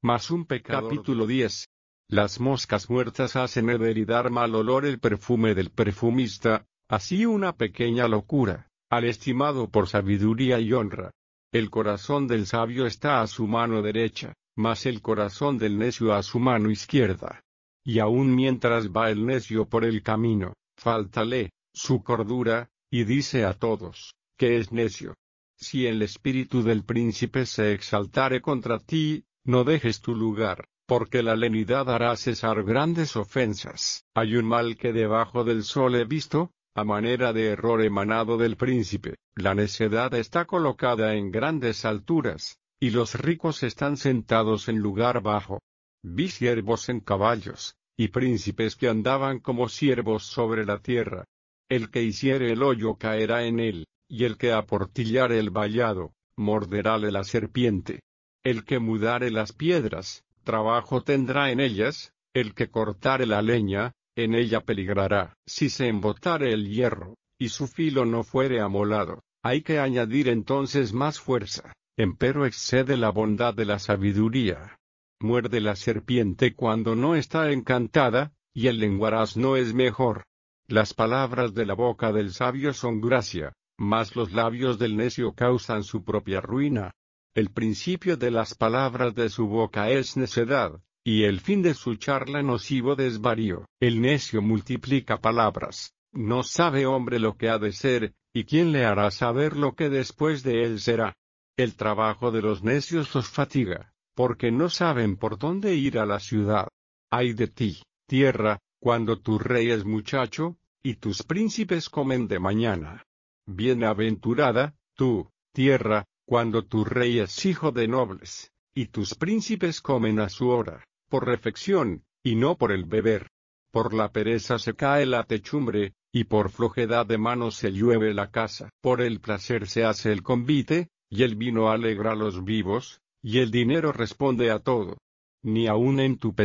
mas un pecador. Capítulo 10. Las moscas muertas hacen herer y dar mal olor el perfume del perfumista, así una pequeña locura, al estimado por sabiduría y honra. El corazón del sabio está a su mano derecha, mas el corazón del necio a su mano izquierda. Y aun mientras va el necio por el camino, fáltale su cordura, y dice a todos, que es necio. Si el espíritu del príncipe se exaltare contra ti, no dejes tu lugar, porque la lenidad hará cesar grandes ofensas. Hay un mal que debajo del sol he visto, a manera de error emanado del príncipe. La necedad está colocada en grandes alturas, y los ricos están sentados en lugar bajo. Vi siervos en caballos, y príncipes que andaban como siervos sobre la tierra. El que hiciere el hoyo caerá en él, y el que aportillare el vallado, morderále la serpiente. El que mudare las piedras, trabajo tendrá en ellas, el que cortare la leña, en ella peligrará. Si se embotare el hierro, y su filo no fuere amolado, hay que añadir entonces más fuerza, empero excede la bondad de la sabiduría. Muerde la serpiente cuando no está encantada, y el lenguaraz no es mejor. Las palabras de la boca del sabio son gracia, mas los labios del necio causan su propia ruina. El principio de las palabras de su boca es necedad, y el fin de su charla nocivo desvarío. El necio multiplica palabras, no sabe hombre lo que ha de ser, y quién le hará saber lo que después de él será. El trabajo de los necios los fatiga, porque no saben por dónde ir a la ciudad. Ay de ti, tierra, cuando tu rey es muchacho, y tus príncipes comen de mañana. Bienaventurada, tú, tierra, cuando tu rey es hijo de nobles, y tus príncipes comen a su hora, por refección, y no por el beber. Por la pereza se cae la techumbre, y por flojedad de manos se llueve la casa. Por el placer se hace el convite, y el vino alegra a los vivos, y el dinero responde a todo. Ni aun en tu